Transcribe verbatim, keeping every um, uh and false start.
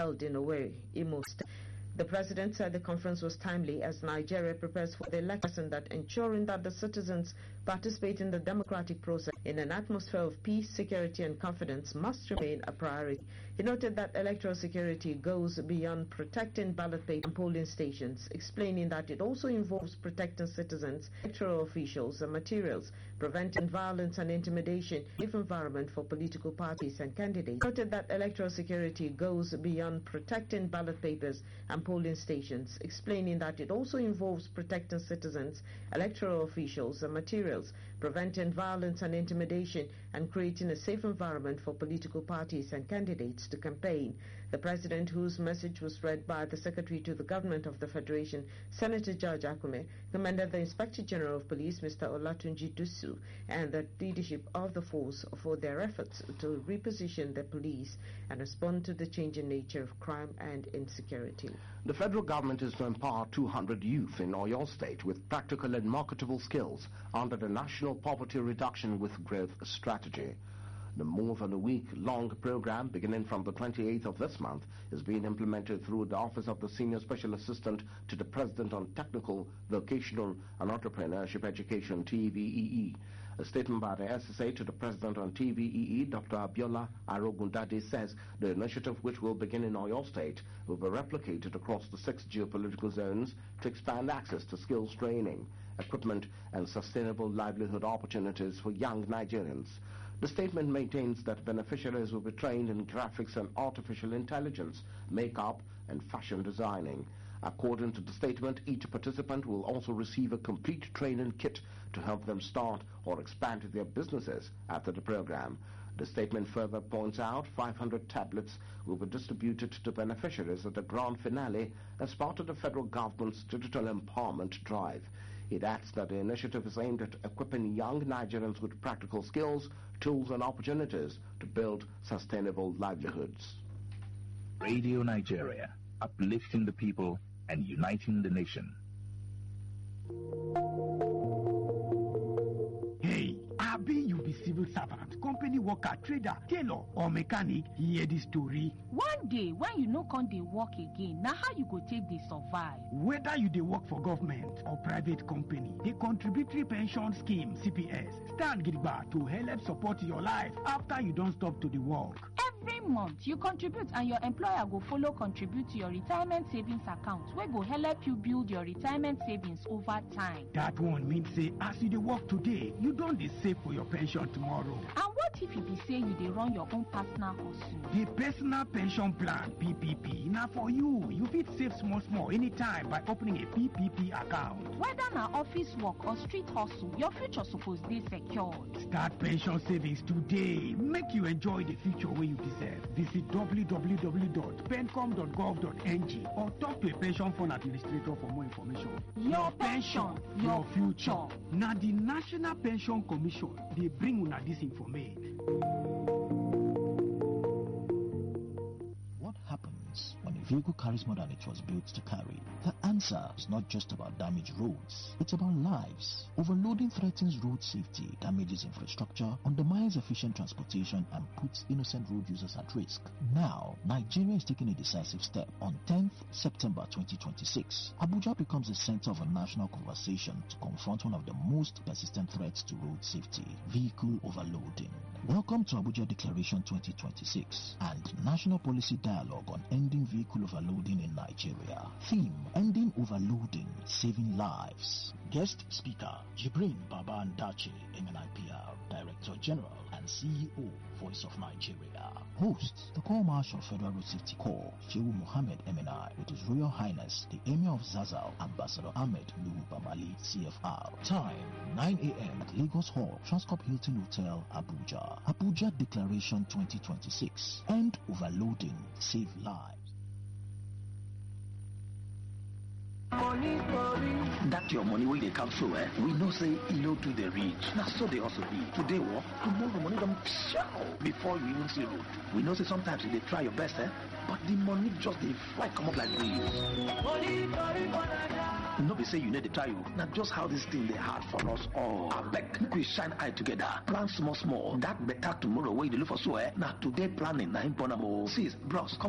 held in Owerri, Imo State. The president said the conference was timely as Nigeria prepares for the election, that ensuring that the citizens participate in the democratic process in an atmosphere of peace, security and confidence must remain a priority. He noted that electoral security goes beyond protecting ballot paper and polling stations, explaining that it also involves protecting citizens, electoral officials and materials, preventing violence and intimidation, safe environment for political parties and candidates. He noted that electoral security goes beyond protecting ballot papers and polling stations, explaining that it also involves protecting citizens, electoral officials and materials, preventing violence and intimidation, and creating a safe environment for political parties and candidates to campaign. The president, whose message was read by the Secretary to the Government of the Federation, Senator George Akume, commended the Inspector General of Police, Mister Olatunji Dusu, and the leadership of the force for their efforts to reposition the police and respond to the changing nature of crime and insecurity. The federal government is to empower two hundred youth in Oyo State with practical and marketable skills under the National Poverty Reduction with Growth Strategy. The more than a week-long program, beginning from the twenty-eighth of this month, is being implemented through the Office of the Senior Special Assistant to the President on Technical, Vocational and Entrepreneurship Education, T V E E. A statement by the S S A to the President on T V E E, Doctor Abiola Arogundade, says the initiative, which will begin in Oyo State, will be replicated across the six geopolitical zones to expand access to skills training, equipment and sustainable livelihood opportunities for young Nigerians. The statement maintains that beneficiaries will be trained in graphics and artificial intelligence, makeup and fashion designing. According to the statement, each participant will also receive a complete training kit to help them start or expand their businesses after the program. The statement further points out five hundred tablets will be distributed to beneficiaries at the grand finale as part of the federal government's digital empowerment drive. It adds that the initiative is aimed at equipping young Nigerians with practical skills, tools and opportunities to build sustainable livelihoods. Radio Nigeria, uplifting the people and uniting the nation. Hey, Abi, you be civil servant, company worker, trader, tailor, or mechanic, hear this story. One day, when you no come dey work again, now how you go take dey survive? Whether you dey work for government or private company, the contributory pension scheme, C P S, stand gidigba to help support your life after you don't stop to the work. Every month, you contribute and your employer go follow contribute to your retirement savings account, wey go help you build your retirement savings over time. That one means say, as you dey work today, you don't dey save for your pension tomorrow. And what if you be say you dey run your own personal hustle? The personal pension plan, P P P, now for you. You fit save small small anytime by opening a P P P account. Whether na office work or street hustle, your future suppose dey secured. Start pension savings today. Make you enjoy the future where you deserve. Visit w w w dot pencom dot gov dot n g or talk to a pension fund administrator for more information. Your pension, your future. Now the National Pension Commission, they bring una this information. What happens when a vehicle carries more than it was built to carry? The answer is not just about damaged roads, it's about lives. Overloading threatens road safety, damages infrastructure, undermines efficient transportation, and puts innocent road users at risk. Now, Nigeria is taking a decisive step. On tenth September twenty twenty-six, Abuja becomes the center of a national conversation to confront one of the most persistent threats to road safety, vehicle overloading. Welcome to Abuja Declaration twenty twenty-six and National Policy Dialogue on Ending Vehicle Overloading in Nigeria. Theme: Ending Overloading, Saving Lives. Guest speaker: Jibrin Baba Ndache, M N I P R, Director General and C E O, Voice of Nigeria. Host: the Corps Marshal Federal Road Safety Corps, Shehu Mohammed M N I, with His Royal Highness the Emir of Zazzau, Ambassador Ahmed Nuhu Bamali, C F R. Time: nine a m at Lagos Hall, Transcorp Hilton Hotel, Abuja. Abuja Declaration twenty twenty-six. End overloading, save lives. That your money wey dey come so, eh? We know say e no too dey reach. Na so dey also be. Today work, tomorrow money don show before you even see road. We know say sometimes you dey try your best, eh? But the money just dey fly come up like breeze. No be say you need to try you. Na just how this thing dey hard for us all. Abeg, make we shine eye together. Plan small small. That better tomorrow wey you dey look for so, eh? Na today planning na im born am o. Sis, bros, come